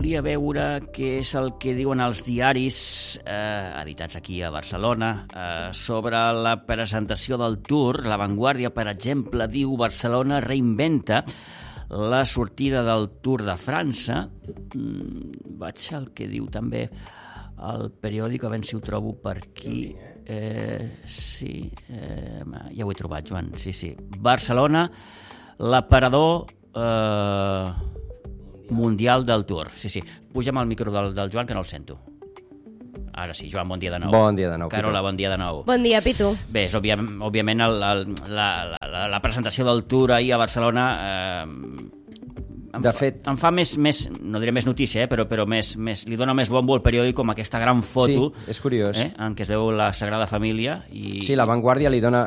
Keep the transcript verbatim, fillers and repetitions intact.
volia veure què és el que diuen els diaris eh, editats aquí a Barcelona eh, sobre la presentació del Tour. La Vanguardia, per exemple, diu Barcelona reinventa la sortida del Tour de França. Mm, vaig al que diu també el periòdic, a veure si ho trobo per aquí. Eh, sí, eh, ja ho he trobat, Joan. Sí, sí. Barcelona, l'aparador eh, mundial del Tour. Sí, sí. Puja'm al micro del, del Joan, que no el sento. Ara sí, Joan, bon dia de nou. Bon dia de nou, Carola, Pitu. bon dia de nou. Bon dia, Pitu. Bé, és òbvia, òbviament el, el, la, la, la presentació del Tour ahir a Barcelona eh, em, De fa, fet- em fa més, més, no diré més notícia, eh, però, però més, més, li dona més bombo al periòdic com aquesta gran foto Sí, és curiós. eh, en què es veu la Sagrada Família. I, Sí, la Vanguardia li dona,